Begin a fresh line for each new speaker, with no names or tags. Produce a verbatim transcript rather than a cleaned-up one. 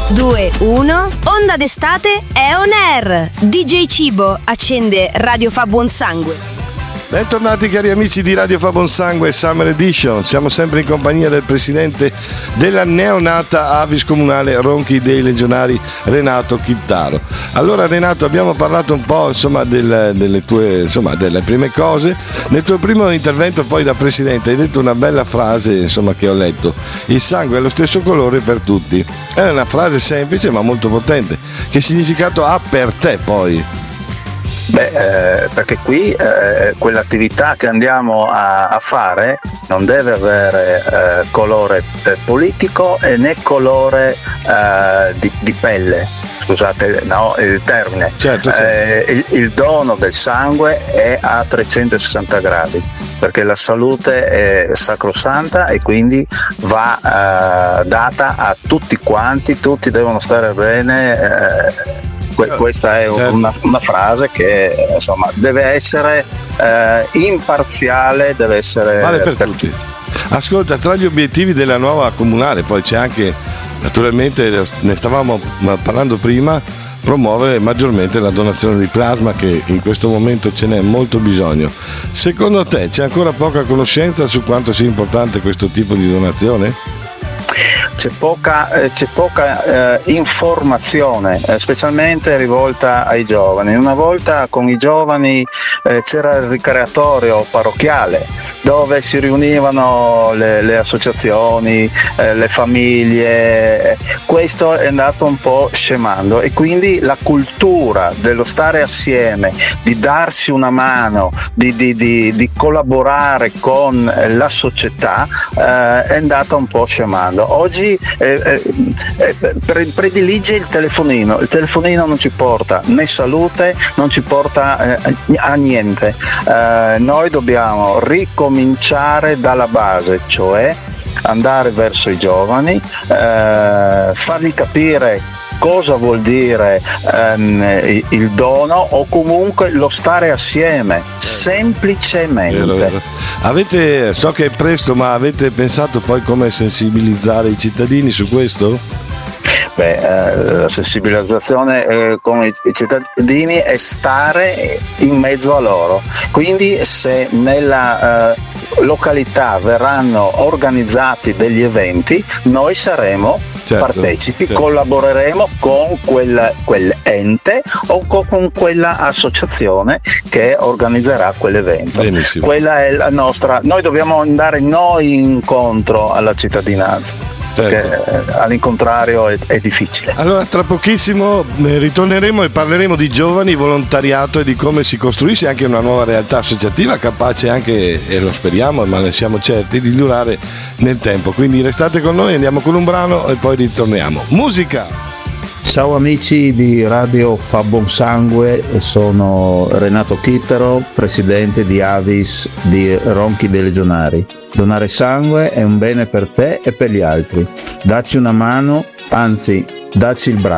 due, uno. Onda d'estate è on air. D J Cibo accende Radio Fa Buon Sangue.
Bentornati cari amici di Radio Fa Buon Sangue Summer Edition. Siamo sempre in compagnia del presidente della neonata Avis Comunale Ronchi dei Legionari, Renato Chittaro. Allora Renato, abbiamo parlato un po' insomma del, delle tue insomma delle prime cose. Nel tuo primo intervento poi da presidente hai detto una bella frase insomma che ho letto: il sangue è lo stesso colore per tutti. È una frase semplice ma molto potente. Che significato ha per te poi?
Beh, eh, perché qui eh, quell'attività che andiamo a, a fare non deve avere eh, colore eh, politico e né colore eh, di, di pelle. Scusate, no, il termine.
Certo, certo.
Eh, il, il dono del sangue è a trecentosessanta gradi, perché la salute è sacrosanta e quindi va eh, data a tutti quanti, tutti devono stare bene. Eh, Questa è
certo.
una, una frase che insomma deve essere eh, imparziale, deve essere
vale per, per tutti. tutti. Ascolta, tra gli obiettivi della nuova comunale poi c'è anche, naturalmente ne stavamo parlando prima, promuovere maggiormente la donazione di plasma, che in questo momento ce n'è molto bisogno. Secondo te c'è ancora poca conoscenza su quanto sia importante questo tipo di donazione?
C'è poca, eh, c'è poca eh, informazione, eh, specialmente rivolta ai giovani. Una volta con i giovani eh, c'era il ricreatorio parrocchiale dove si riunivano le, le associazioni, eh, le famiglie. Questo è andato un po' scemando e quindi la cultura dello stare assieme, di darsi una mano, di, di, di, di collaborare con la società eh, è andata un po' scemando. Oggi eh, eh, predilige il telefonino, il telefonino non ci porta né salute, non ci porta eh, a niente. Eh, noi dobbiamo ricominciare dalla base, cioè andare verso i giovani, eh, fargli capire cosa vuol dire ehm, il dono o comunque lo stare assieme, semplicemente.
Vero, vero. Avete, so che è presto, ma avete pensato poi come sensibilizzare i cittadini su questo?
Beh, eh, la sensibilizzazione eh, con i, i cittadini è stare in mezzo a loro, quindi se nella eh, località verranno organizzati degli eventi, noi saremo certo, partecipi, certo. Collaboreremo con quel, quell'ente o con quella associazione che organizzerà quell'evento.
Benissimo. Quella è la nostra,
noi dobbiamo andare noi incontro alla cittadinanza. Certo. Che all'incontrario è, è difficile.
Allora tra pochissimo eh, ritorneremo e parleremo di giovani, volontariato e di come si costruisce anche una nuova realtà associativa capace anche, e lo speriamo ma ne siamo certi, di durare nel tempo. Quindi restate con noi, andiamo con un brano e poi ritorniamo. Musica!
Ciao amici di Radio Fa Buon Sangue, sono Renato Chittaro, presidente di Avis di Ronchi dei Legionari. Donare sangue è un bene per te e per gli altri. Dacci una mano, anzi, dacci il braccio.